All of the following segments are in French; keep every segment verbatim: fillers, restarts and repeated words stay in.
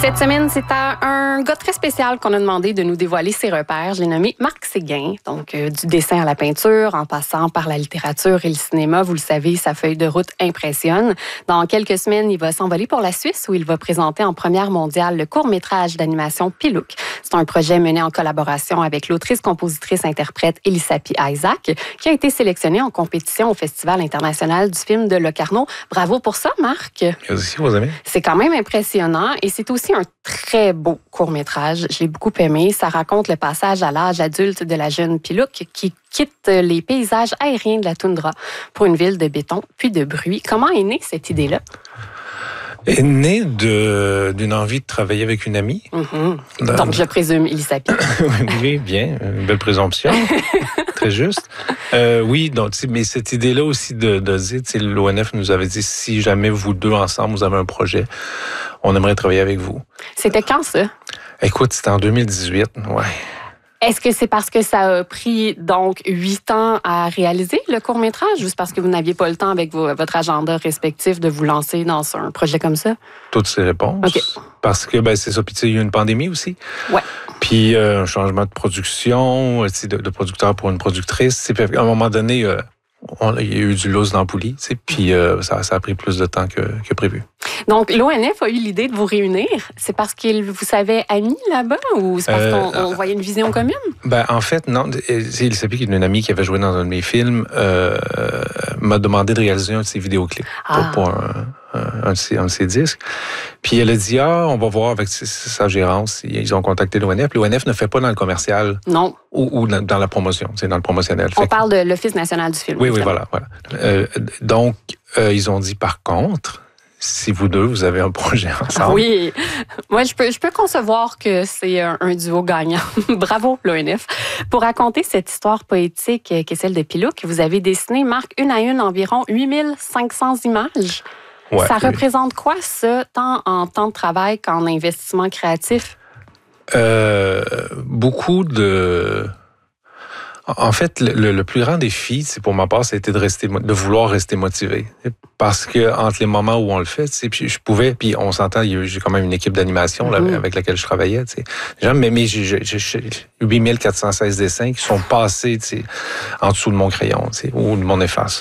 Cette semaine, c'est à un gars très spécial qu'on a demandé de nous dévoiler ses repères. Je l'ai nommé Marc Séguin. Donc, euh, du dessin à la peinture, en passant par la littérature et le cinéma, vous le savez, sa feuille de route impressionne. Dans quelques semaines, il va s'envoler pour la Suisse où il va présenter en première mondiale le court-métrage d'animation Pilouk. C'est un projet mené en collaboration avec l'autrice, compositrice, interprète Elisapie Isaac, qui a été sélectionnée en compétition au Festival international du film de Locarno. Bravo pour ça, Marc. Merci, vos amis. C'est quand même impressionnant et c'est aussi un très beau court-métrage. Je l'ai beaucoup aimé. Ça raconte le passage à l'âge adulte de la jeune Pilouk qui quitte les paysages aériens de la toundra pour une ville de béton puis de bruit. Comment est née cette idée-là? Est née de, d'une envie de travailler avec une amie. Mm-hmm. Dans... Donc, je présume Elisapie. Oui, bien. Une belle présomption. Très juste. Euh, oui, donc, mais cette idée-là aussi de, de dire, l'O N F nous avait dit, si jamais vous deux ensemble, vous avez un projet, on aimerait travailler avec vous. C'était quand, ça? Écoute, c'était en deux mille dix-huit, ouais. Est-ce que c'est parce que ça a pris donc huit ans à réaliser le court-métrage ou c'est parce que vous n'aviez pas le temps avec vos, votre agenda respectif de vous lancer dans un projet comme ça? Toutes ces réponses. Okay. Parce que, ben, c'est ça. Puis, tu sais, il y a eu une pandémie aussi. Ouais. Puis, euh, un changement de production, tu sais, de, de producteur pour une productrice. Puis, à un moment donné, euh, on, il y a eu du lousse dans le poulie, tu sais, puis euh, ça, ça a pris plus de temps que, que prévu. Donc, l'O N F a eu l'idée de vous réunir. C'est parce qu'ils vous savaient amis là-bas ou c'est parce euh, qu'on on voyait une vision commune? Ben, en fait, non. Elisapie, qui est une amie qui avait joué dans un de mes films, euh, m'a demandé de réaliser un de ses vidéoclips ah. pour, pour un, un, un, de ses, un de ses disques. Puis elle a dit, ah, on va voir avec sa gérance. Ils ont contacté l'O N F. L'O N F ne fait pas dans le commercial. Non. Ou, ou dans la promotion, c'est dans le promotionnel. On fait parle que... de l'Office national du film. Oui, évidemment. oui, voilà. voilà. Euh, donc, euh, ils ont dit, par contre... Si vous deux, vous avez un projet ensemble. Oui. Moi, je peux, je peux concevoir que c'est un, un duo gagnant. Bravo, l'O N F. Pour raconter cette histoire poétique qui est celle de Pilouk, vous avez dessiné, Marc, une à une environ huit mille cinq cents images. Ouais, ça oui. représente quoi, ça, tant en temps de travail qu'en investissement créatif? Euh, beaucoup de... En fait, le, le plus grand défi, c'est pour ma part, c'était de rester, de vouloir rester motivé. Parce que entre les moments où on le fait, tu sais, puis je pouvais, puis on s'entend, j'ai quand même une équipe d'animation là, mmh. avec laquelle je travaillais, tu sais. Déjà, mais, mais j'ai, j'ai huit mille quatre cent seize dessins qui sont passés, tu sais, en dessous de mon crayon, tu sais, ou de mon efface.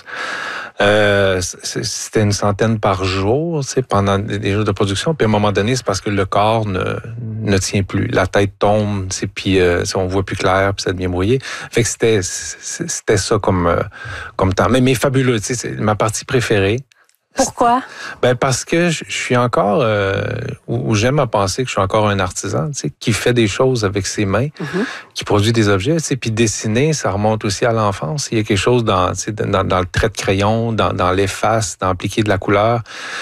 Euh, c'était une centaine par jour, tu sais, pendant des jours de production. Puis à un moment donné, c'est parce que le corps ne, ne tient plus. La tête tombe, tu sais, puis euh, on voit plus clair, puis ça devient brouillé. Fait que c'était, c'était ça comme, euh, comme temps. Mais, mais fabuleux, tu sais, c'est ma partie préférée. Pourquoi? Ben parce que je suis encore, euh, ou j'aime à penser que je suis encore un artisan, tu sais, qui fait des choses avec ses mains, mm-hmm. qui produit des objets, tu sais, puis dessiner, ça remonte aussi à l'enfance. Il y a quelque chose dans, tu sais, dans, dans le trait de crayon, dans, dans l'efface, dans appliquer de la couleur,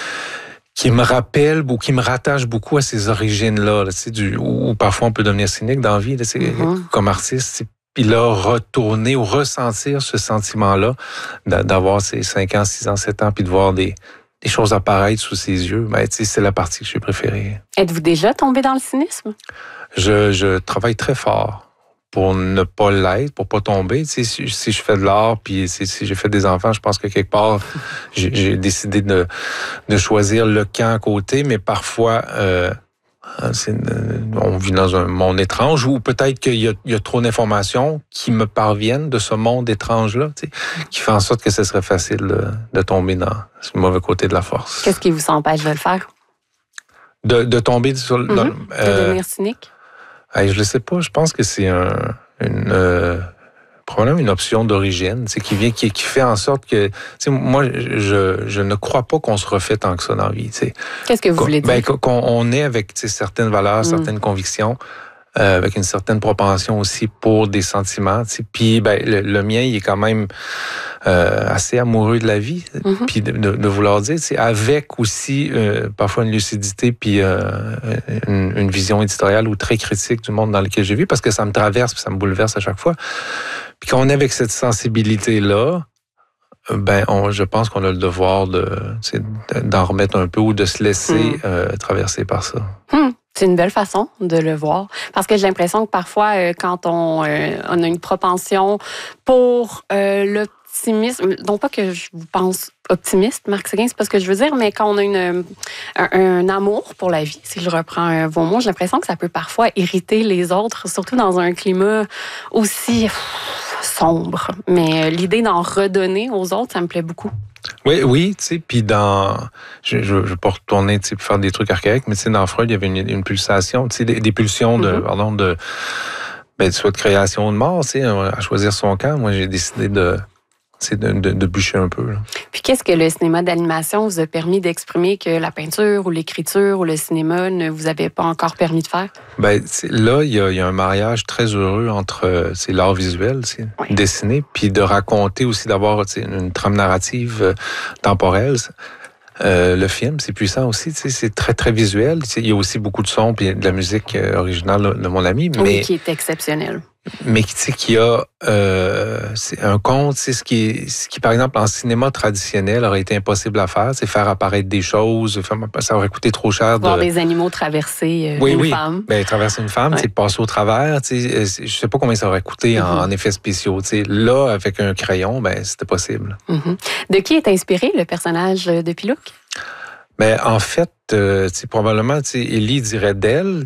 qui me rappelle ou qui me rattache beaucoup à ces origines-là, là, tu sais, du, où parfois on peut devenir cynique dans la vie, là, mm-hmm. comme artiste. Puis là, retourner ou ressentir ce sentiment-là, d'avoir ces cinq ans, six ans, sept ans, puis de voir des, des choses apparaître sous ses yeux, ben, tu sais, c'est la partie que j'ai préférée. Êtes-vous déjà tombé dans le cynisme? Je, je travaille très fort pour ne pas l'être, pour pas tomber. Tu sais, si, si je fais de l'art, puis si, si j'ai fait des enfants, je pense que quelque part, j'ai, j'ai décidé de, de choisir le camp à côté, mais parfois... Euh, C'est, on vit dans un monde étrange où peut-être qu'il y a, il y a trop d'informations qui me parviennent de ce monde étrange-là, tu sais, qui fait en sorte que ce serait facile de, de tomber dans ce mauvais côté de la force. Qu'est-ce qui vous empêche de le faire? De, de tomber sur... Mm-hmm. Dans, euh, de devenir cynique? Euh, je ne sais pas. Je pense que c'est un, une... Euh, probablement une option d'origine, c'est qui vient, qui, qui fait en sorte que, tu sais, moi, je, je ne crois pas qu'on se refait tant que ça dans la vie, tu sais. Qu'est-ce que vous qu'on, voulez dire? Ben, qu'on on est avec, tu sais, certaines valeurs, mm. certaines convictions, euh, avec une certaine propension aussi pour des sentiments, tu sais. Puis, ben, le, le mien, il est quand même euh, assez amoureux de la vie, mm-hmm. puis de, de, de vouloir dire, tu sais, avec aussi euh, parfois une lucidité, puis euh, une, une vision éditoriale ou très critique du monde dans lequel j'ai vu, parce que ça me traverse, puis ça me bouleverse à chaque fois. Puis quand on est avec cette sensibilité-là, ben, on, je pense qu'on a le devoir de, d'en remettre un peu ou de se laisser mmh. euh, traverser par ça. Mmh. C'est une belle façon de le voir. Parce que j'ai l'impression que parfois, euh, quand on, euh, on a une propension pour euh, le optimiste, non pas que je vous pense optimiste, Marc Séguin, c'est pas ce que je veux dire, mais quand on a une, un, un amour pour la vie, si je reprends vos mots, j'ai l'impression que ça peut parfois irriter les autres, surtout dans un climat aussi pff, sombre. Mais l'idée d'en redonner aux autres, ça me plaît beaucoup. Oui, oui, tu sais, puis dans, je, je, je vais pas retourner, tu sais, pour faire des trucs archaïques, mais tu sais, dans Freud, il y avait une, une pulsation, tu sais, des, des pulsions de, mm-hmm. pardon, de, ben, soit de création ou de mort, tu sais, à choisir son camp. Moi, j'ai décidé de, c'est de, de, de bûcher un peu. Là. Puis qu'est-ce que le cinéma d'animation vous a permis d'exprimer que la peinture ou l'écriture ou le cinéma ne vous avait pas encore permis de faire? Ben là, il y, y a un mariage très heureux entre c'est l'art visuel, c'est oui. dessiner, puis de raconter aussi, d'avoir une trame narrative euh, temporelle. Euh, le film, c'est puissant aussi, c'est très, très visuel. Il y a aussi beaucoup de sons puis de la musique originale de mon ami. Mais... Oui, qui est exceptionnelle. Mais tu sais qu'il y a euh, c'est un conte, c'est ce qui, ce qui, par exemple, en cinéma traditionnel aurait été impossible à faire, c'est faire apparaître des choses, ça aurait coûté trop cher. Voir de... des animaux traverser euh, oui, une oui. femme. Ben, traverser une femme, c'est ouais. passer au travers. Je sais pas combien ça aurait coûté mm-hmm. en, en effets spéciaux. T'sais. Là, avec un crayon, ben c'était possible. Mm-hmm. De qui est inspiré le personnage de Pilouc? Ben, en fait, euh, probablement, Élie dirait d'elle.